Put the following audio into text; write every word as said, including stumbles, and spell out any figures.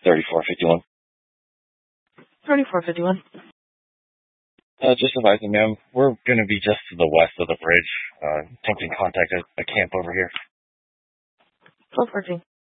thirty-four fifty-one. thirty-four fifty-one. Uh, just advising, ma'am, we're going to be just to the west of the bridge, uh, attempting contact a, a camp over here. twelve fourteen.